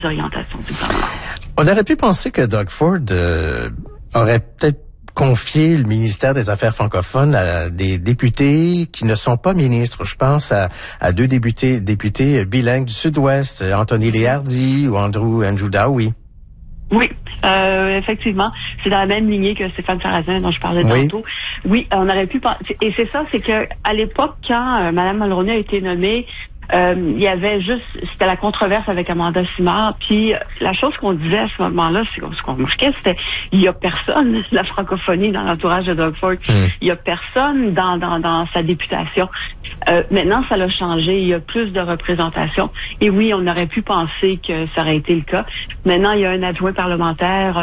orientations du gouvernement. On aurait pu penser que Doug Ford aurait peut-être confié le ministère des Affaires francophones à des députés qui ne sont pas ministres. Je pense à deux députés bilingues du Sud-Ouest, Anthony Léhardy ou Andrew Daoui. Oui, effectivement. C'est dans la même lignée que Stéphane Sarrazin dont je parlais tantôt. Oui, on aurait pu penser. Et c'est ça, c'est que à l'époque, quand Mme Mulroney a été nommée, il y avait c'était la controverse avec Amanda Simard. Puis la chose qu'on disait à ce moment-là, ce qu'on remarquait, c'était il y a personne de la francophonie dans l'entourage de Doug Ford. Il y a personne dans sa députation. Maintenant, ça l'a changé. Il y a plus de représentation. Et oui, on aurait pu penser que ça aurait été le cas. Maintenant, il y a un adjoint parlementaire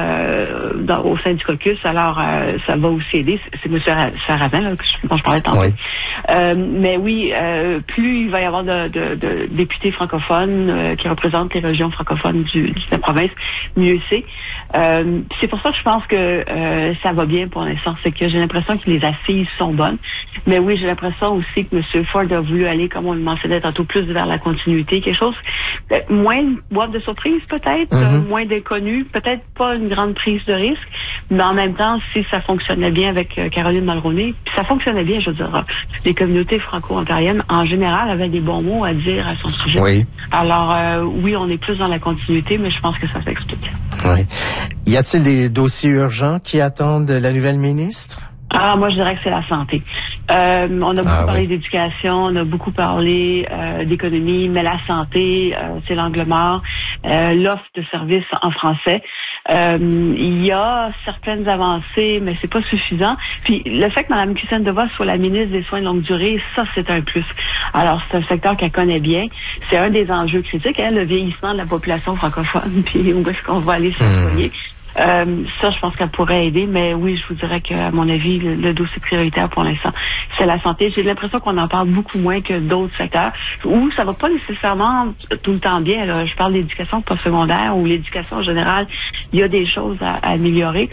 au sein du caucus. Alors, ça va aussi aider. C'est M. Sarrazin dont je parlais tantôt. Oui. Mais oui, plus il va y avoir de députés francophones qui représentent les régions francophones de la province, mieux c'est. C'est pour ça que je pense que ça va bien pour l'instant. C'est que j'ai l'impression que les assises sont bonnes. Mais oui, j'ai l'impression aussi que M. Ford a voulu aller, comme on le mentionnait tantôt, plus vers la continuité. Quelque chose, moins une boîte de surprise peut-être, moins d'inconnu, peut-être pas une grande prise de risque, mais en même temps, si ça fonctionnait bien avec Caroline Mulroney, puis ça fonctionnait bien, je veux dire, les communautés franco-ontariennes, en général, avaient des bons mots à dire à son sujet. Oui. Alors, oui, on est plus dans la continuité, mais je pense que ça s'explique. Oui. Y a-t-il des dossiers urgents qui attendent la nouvelle ministre? Moi, je dirais que c'est la santé. On a beaucoup parlé d'éducation, on a beaucoup parlé d'économie, mais la santé, c'est l'angle mort. L'offre de services en français. Il y a certaines avancées, mais c'est pas suffisant. Puis, le fait que Mme Christiane Devos soit la ministre des Soins de longue durée, ça, c'est un plus. Alors, c'est un secteur qu'elle connaît bien. C'est un des enjeux critiques, le vieillissement de la population francophone, puis où est-ce qu'on va aller se soigner. Ça, je pense qu'elle pourrait aider, mais oui, je vous dirais qu'à mon avis, le dossier prioritaire pour l'instant, c'est la santé. J'ai l'impression qu'on en parle beaucoup moins que d'autres secteurs, où ça va pas nécessairement tout le temps bien. Là. Je parle d'éducation postsecondaire ou l'éducation en général. Il y a des choses à améliorer,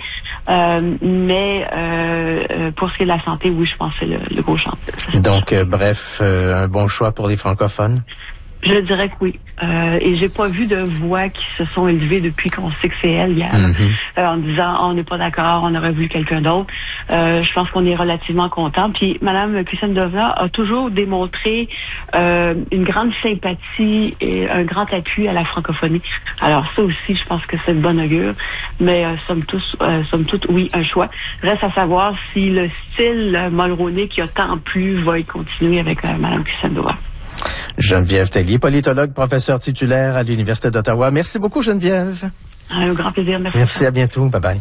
mais pour ce qui est de la santé, oui, je pense que c'est le gros champ. Donc, bref, un bon choix pour les francophones? Je dirais que oui. Et j'ai pas vu de voix qui se sont élevées depuis qu'on sait que c'est elle hier, en disant on n'est pas d'accord, on aurait voulu quelqu'un d'autre. Je pense qu'on est relativement content. Puis Mme Christiane Devos a toujours démontré une grande sympathie et un grand appui à la francophonie. Alors ça aussi, je pense que c'est de bonne augure. Mais somme toute, oui, un choix. Reste à savoir si le style Mulroney qui a tant plu va y continuer avec Mme Christiane Devos. Geneviève Tellier, politologue, professeure titulaire à l'Université d'Ottawa. Merci beaucoup, Geneviève. Un grand plaisir. Merci. Merci, à bientôt. Bye-bye.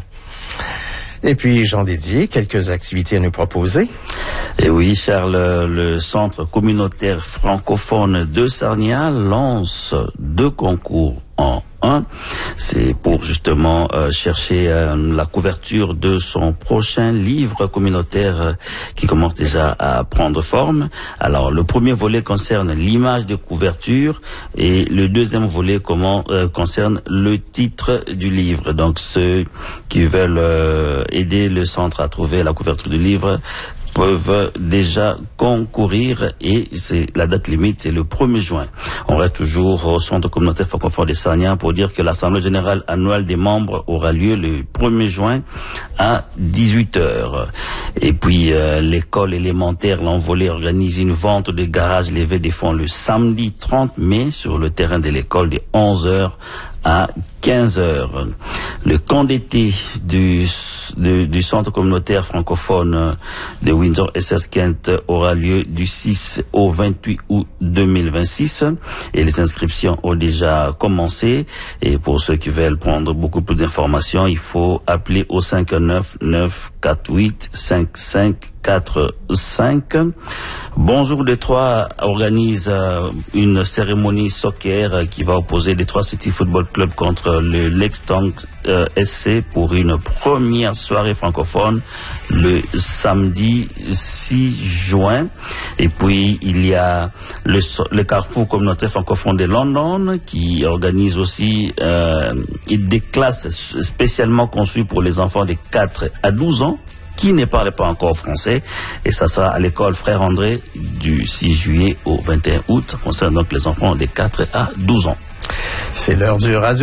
Et puis, Jean Dédier, quelques activités à nous proposer. Et oui, Charles, le Centre communautaire francophone de Sarnia lance 2 concours en 1. C'est pour justement chercher la couverture de son prochain livre communautaire qui commence déjà à prendre forme. Alors, le premier volet concerne l'image de couverture et le deuxième volet concerne le titre du livre. Donc, ceux qui veulent aider le centre à trouver la couverture du livre peuvent déjà concourir et la date limite, c'est le 1er juin. On reste toujours au Centre communautaire francophone de Sarnia pour dire que l'Assemblée générale annuelle des membres aura lieu le 1er juin à 18h. Et puis, l'école élémentaire L'Envolée organise une vente de garage levée des fonds le samedi 30 mai sur le terrain de l'école de 11h à 15h. Le camp d'été du centre communautaire francophone de Windsor SS Kent aura lieu du 6 au 28 août 2026 et les inscriptions ont déjà commencé. Et pour ceux qui veulent prendre beaucoup plus d'informations, il faut appeler au 519 948 5545. Bonjour Détroit organise une cérémonie soccer qui va opposer Détroit City Football Club contre le Lexington SC pour une première soirée francophone le samedi 6 juin. Et puis il y a le Carrefour communautaire francophone de London qui organise aussi des classes spécialement conçues pour les enfants de 4 à 12 ans qui ne parlent pas encore français, et ça sera à l'école Frère André du 6 juillet au 21 août, concernant donc les enfants de 4 à 12 ans. C'est l'heure du radio.